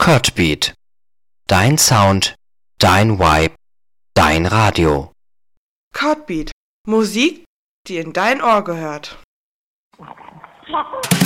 Codbeat. Dein Sound, dein Vibe, dein Radio. Codbeat. Musik, die in dein Ohr gehört.